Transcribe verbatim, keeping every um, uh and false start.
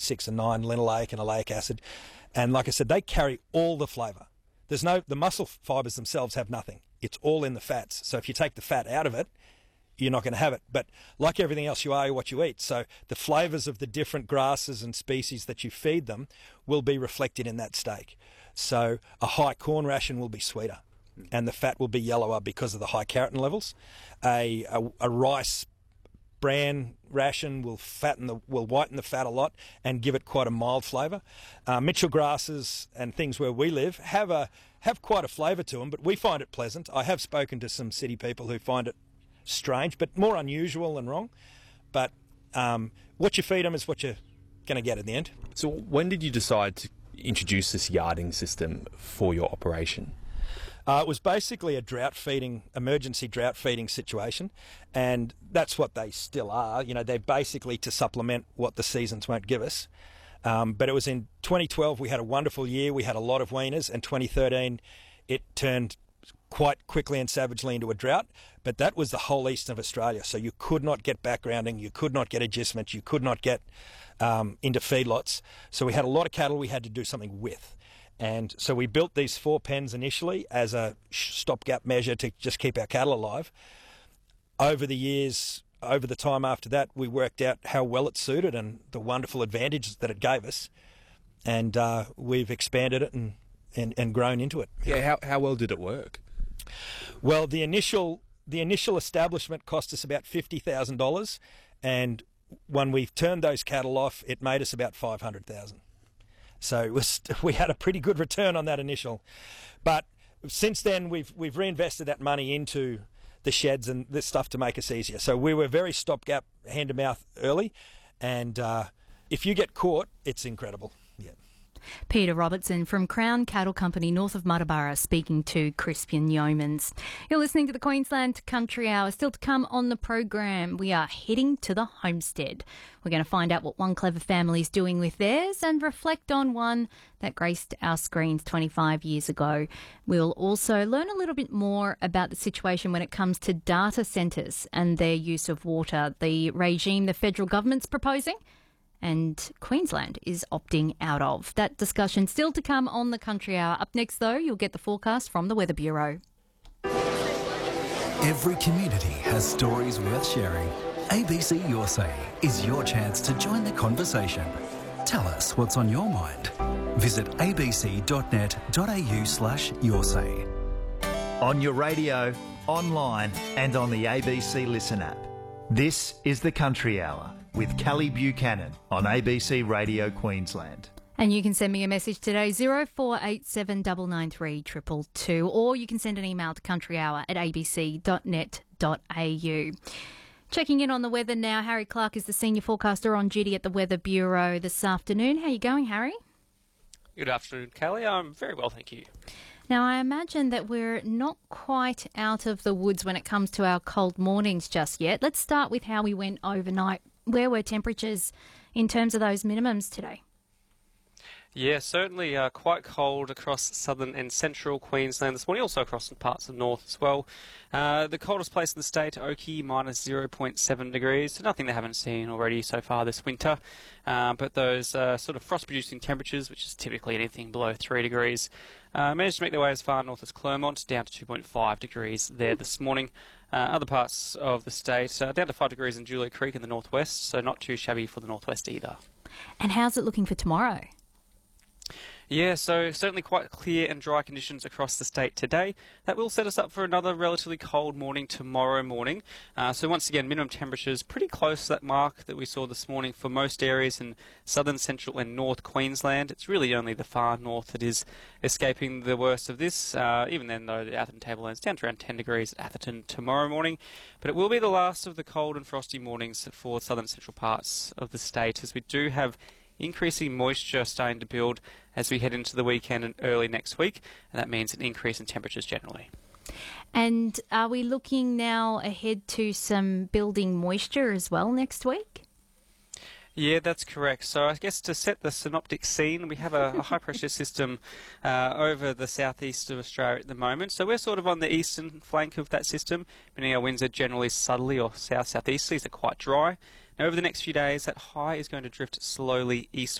six and nine, linoleic and oleic acid. And like I said, they carry all the flavour. There's no, the muscle fibres themselves have nothing. It's all in the fats. So if you take the fat out of it, you're not going to have it. But like everything else, you are what you eat. So the flavours of the different grasses and species that you feed them will be reflected in that steak. So a high corn ration will be sweeter, and the fat will be yellower because of the high keratin levels. A, a, a rice bran ration will fatten the will whiten the fat a lot and give it quite a mild flavour. Uh, Mitchell grasses and things where we live have a have quite a flavour to them, but we find it pleasant. I have spoken to some city people who find it strange, but more unusual than wrong. But um, what you feed them is what you're going to get in the end. So when did you decide to introduce this yarding system for your operation? Uh, it was basically a drought feeding, emergency drought feeding situation, and that's what they still are. You know, they're basically to supplement what the seasons won't give us. Um, but it was in twenty twelve we had a wonderful year. We had a lot of weaners, and twenty thirteen it turned quite quickly and savagely into a drought. But that was the whole east of Australia, so you could not get backgrounding, you could not get agistment, you could not get um, into feedlots. So we had a lot of cattle we had to do something with. And so we built these four pens initially as a stopgap measure to just keep our cattle alive. Over the years, over the time after that, we worked out how well it suited and the wonderful advantages that it gave us. And uh, we've expanded it and, and, and grown into it. Yeah, how, how well did it work? Well, the initial the initial establishment cost us about fifty thousand dollars, and when we turned those cattle off, it made us about five hundred thousand dollars. So it was, we had a pretty good return on that initial. But since then, we've we've reinvested that money into the sheds and this stuff to make us easier. So we were very stopgap, hand to mouth early. And uh, if you get caught, it's incredible. Yeah. Peter Robertson from Crown Cattle Company north of Muttaburra speaking to Crispian Yeomans. You're listening to the Queensland Country Hour. Still to come on the program, we are heading to the homestead. We're going to find out what one clever family is doing with theirs and reflect on one that graced our screens twenty-five years ago. We'll also learn a little bit more about the situation when it comes to data centres and their use of water, the regime the federal government's proposing and Queensland is opting out of. That discussion still to come on the Country Hour. Up next, though, you'll get the forecast from the Weather Bureau. Every community has stories worth sharing. A B C Your Say is your chance to join the conversation. Tell us what's on your mind. Visit abc.net.au slash your say. On your radio, online and on the A B C Listen app. This is the Country Hour with Kelly Buchanan on A B C Radio Queensland. And you can send me a message today, zero four eight seven nine nine three two two two, or you can send an email to countryhour at a b c dot net dot a u. Checking in on the weather now, Harry Clark is the senior forecaster on duty at the Weather Bureau this afternoon. How are you going, Harry? Good afternoon, Kelly. I'm very well, thank you. Now, I imagine that we're not quite out of the woods when it comes to our cold mornings just yet. Let's start with how we went overnight. Where were temperatures in terms of those minimums today? Yeah, certainly uh, quite cold across southern and central Queensland this morning, also across some parts of north as well. Uh, the coldest place in the state, Oakey, minus zero point seven degrees, so nothing they haven't seen already so far this winter. Uh, but those uh, sort of frost-producing temperatures, which is typically anything below three degrees, uh, managed to make their way as far north as Clermont, down to two point five degrees there this morning. Uh, other parts of the state, uh, down to five degrees in Julia Creek in the northwest, so not too shabby for the northwest either. And how's it looking for tomorrow? Yeah, so certainly quite clear and dry conditions across the state today. That will set us up for another relatively cold morning tomorrow morning. Uh, so once again, minimum temperatures pretty close to that mark that we saw this morning for most areas in southern, central and north Queensland. It's really only the far north that is escaping the worst of this. Uh, even then, though, the Atherton Tablelands down to around ten degrees at Atherton tomorrow morning. But it will be the last of the cold and frosty mornings for southern and central parts of the state, as we do have increasing moisture starting to build as we head into the weekend and early next week, and that means an increase in temperatures generally. And are we looking now ahead to some building moisture as well next week? Yeah, that's correct. So I guess to set the synoptic scene, we have a, a high-pressure system uh, over the southeast of Australia at the moment. So we're sort of on the eastern flank of that system, meaning our winds are generally southerly or south-southeasterly, so quite dry. Now, over the next few days, that high is going to drift slowly eastward.